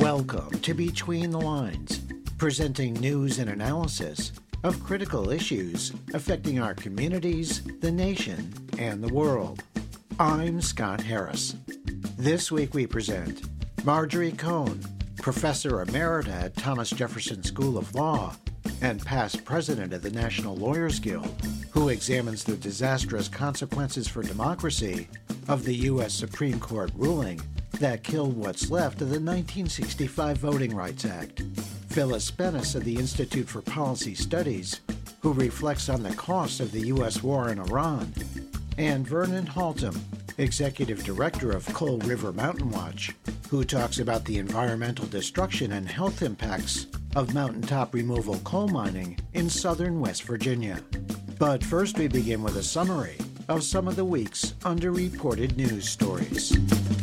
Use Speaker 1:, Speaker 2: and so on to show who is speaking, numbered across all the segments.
Speaker 1: Welcome to Between the Lines, presenting news and analysis of critical issues affecting our communities, the nation, and the world. I'm Scott Harris. This week we present Marjorie Cohn, Professor Emerita at Thomas Jefferson School of Law and past president of the National Lawyers Guild, who examines the disastrous consequences for democracy of the U.S. Supreme Court ruling that killed what's left of the 1965 Voting Rights Act. Phyllis Bennis of the Institute for Policy Studies, who reflects on the cost of the U.S. war in Iran, and Vernon Haltom, Executive Director of Coal River Mountain Watch, who talks about the environmental destruction and health impacts of mountaintop removal coal mining in southern West Virginia. But first we begin with a summary of some of the week's underreported news stories.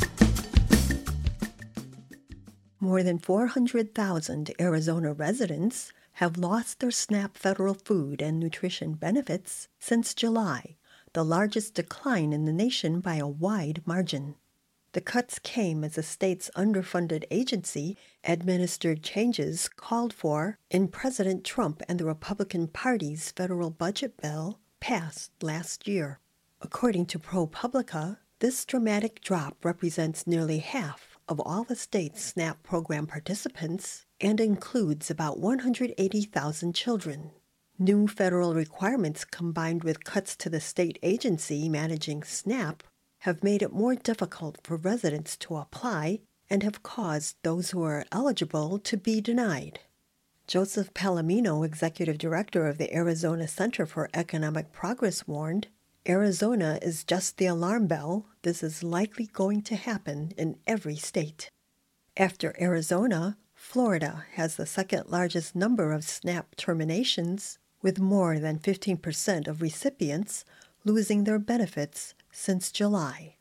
Speaker 2: More than 400,000 Arizona residents have lost their SNAP federal food and nutrition benefits since July, the largest decline in the nation by a wide margin. The cuts came as the state's underfunded agency administered changes called for in President Trump and the Republican Party's federal budget bill passed last year. According to ProPublica, this dramatic drop represents nearly half of all the state's SNAP program participants and includes about 180,000 children. New federal requirements combined with cuts to the state agency managing SNAP have made it more difficult for residents to apply and have caused those who are eligible to be denied. Joseph Palomino, Executive Director of the Arizona Center for Economic Progress, warned, Arizona is just the alarm bell. This is likely going to happen in every state. After Arizona, Florida has the second largest number of SNAP terminations, with more than 15% of recipients losing their benefits since July.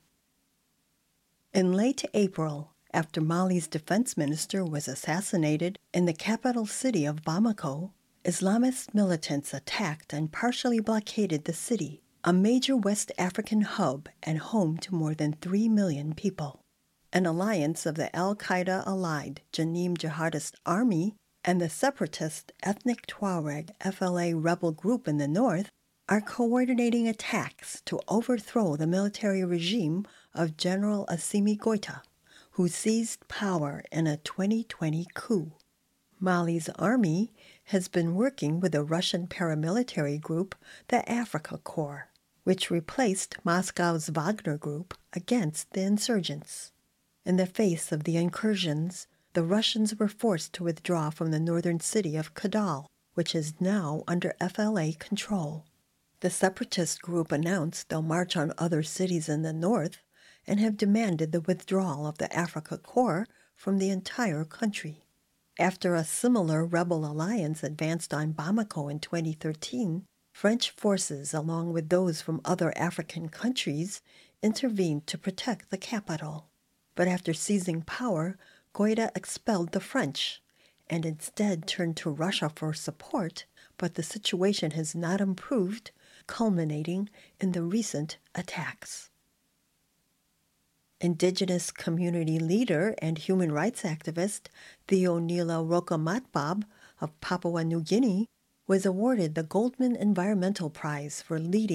Speaker 2: In late April, after Mali's defense minister was assassinated in the capital city of Bamako, Islamist militants attacked and partially blockaded the city, a major West African hub and home to more than 3 million people. An alliance of the al-Qaeda-allied Janim Jihadist Army and the separatist ethnic Tuareg FLA rebel group in the north are coordinating attacks to overthrow the military regime of General Assimi Goïta, who seized power in a 2020 coup. Mali's army has been working with the Russian paramilitary group, the Afrika Korps, which replaced Moscow's Wagner group against the insurgents. In the face of the incursions, the Russians were forced to withdraw from the northern city of Kidal, which is now under FLA control. The separatist group announced they'll march on other cities in the north and have demanded the withdrawal of the Afrika Korps from the entire country. After a similar rebel alliance advanced on Bamako in 2013, French forces, along with those from other African countries, intervened to protect the capital. But after seizing power, Goïta expelled the French and instead turned to Russia for support, but the situation has not improved, culminating in the recent attacks. Indigenous community leader and human rights activist Theonila Rokomatbab of Papua New Guinea was awarded the Goldman Environmental Prize for leading